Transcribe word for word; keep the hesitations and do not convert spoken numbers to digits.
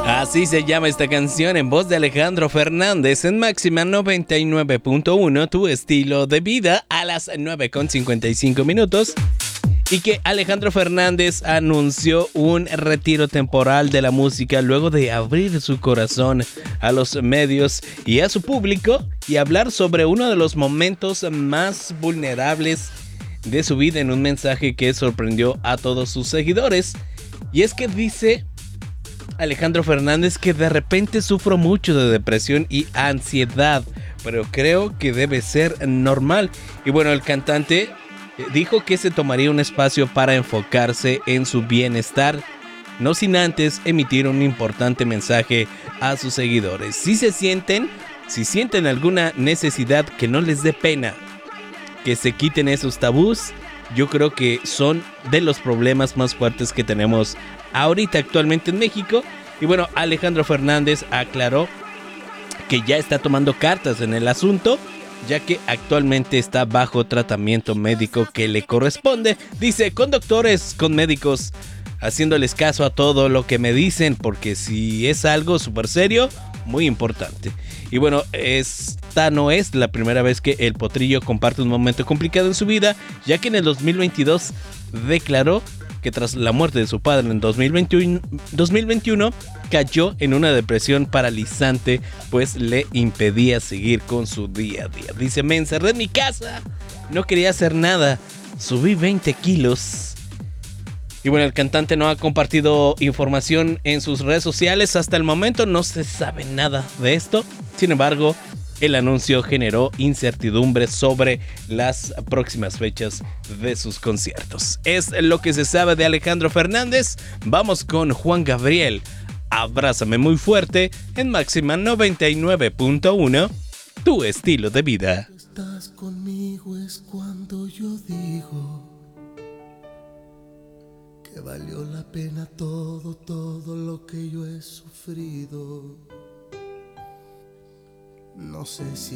Así se llama esta canción en voz de Alejandro Fernández en Máxima noventa y nueve punto uno, tu estilo de vida, a las nueve con cincuenta y cinco minutos. Y que Alejandro Fernández anunció un retiro temporal de la música luego de abrir su corazón a los medios y a su público y hablar sobre uno de los momentos más vulnerables de su vida en un mensaje que sorprendió a todos sus seguidores. Y es que dice Alejandro Fernández que de repente sufro mucho de depresión y ansiedad, pero creo que debe ser normal. Y bueno, el cantante dijo que se tomaría un espacio para enfocarse en su bienestar, no sin antes emitir un importante mensaje a sus seguidores. Si se sienten, si sienten alguna necesidad, que no les dé pena, que se quiten esos tabús. Yo creo que son de los problemas más fuertes que tenemos ahorita actualmente en México. Y bueno, Alejandro Fernández aclaró que ya está tomando cartas en el asunto, ya que actualmente está bajo tratamiento médico que le corresponde. Dice, con doctores, con médicos, haciéndoles caso a todo lo que me dicen, porque si es algo súper serio, muy importante. Y bueno, esta no es la primera vez que el Potrillo comparte un momento complicado en su vida, ya que en el dos mil veintidós declaró que tras la muerte de su padre en dos mil veintiuno, dos mil veintiuno cayó en una depresión paralizante, pues le impedía seguir con su día a día. Dice, me encerré en mi casa, no quería hacer nada, subí veinte kilos. Y bueno, el cantante no ha compartido información en sus redes sociales. Hasta el momento no se sabe nada de esto. Sin embargo, el anuncio generó incertidumbre sobre las próximas fechas de sus conciertos. Es lo que se sabe de Alejandro Fernández. Vamos con Juan Gabriel. Abrázame muy fuerte en Máxima noventa y nueve punto uno, tu estilo de vida. Estás conmigo es cuando yo digo que valió la pena todo, todo lo que yo he sufrido. No sé si